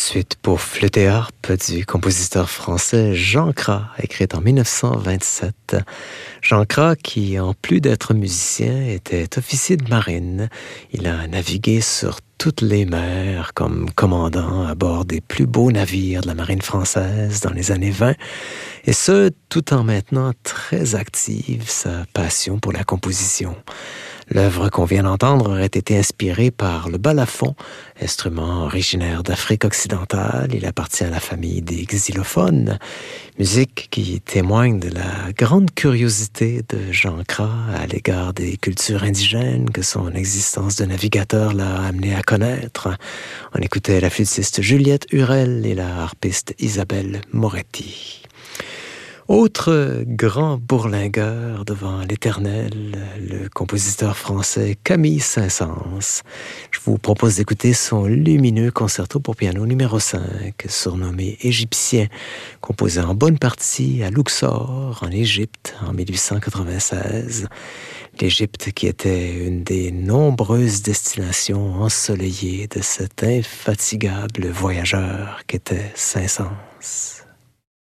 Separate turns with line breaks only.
Suite pour flûte et harpe du compositeur français Jean Cras, écrite en 1927. Jean Cras, qui en plus d'être musicien, était officier de marine. Il a navigué sur toutes les mers comme commandant à bord des plus beaux navires de la marine française dans les années 20, et ce, tout en maintenant très active sa passion pour la composition. L'œuvre qu'on vient d'entendre aurait été inspirée par le balafon, instrument originaire d'Afrique occidentale. Il appartient à la famille des xylophones, musique qui témoigne de la grande curiosité de Jean Cras à l'égard des cultures indigènes que son existence de navigateur l'a amené à connaître. On écoutait la flûtiste Juliette Hurel et la harpiste Isabelle Moretti. Autre grand bourlingueur devant l'éternel, le compositeur français Camille Saint-Saëns. Je vous propose d'écouter son lumineux concerto pour piano numéro 5, surnommé Égyptien, composé en bonne partie à Luxor, en Égypte, en 1896. L'Égypte qui était une des nombreuses destinations ensoleillées de cet infatigable voyageur qu'était Saint-Saëns.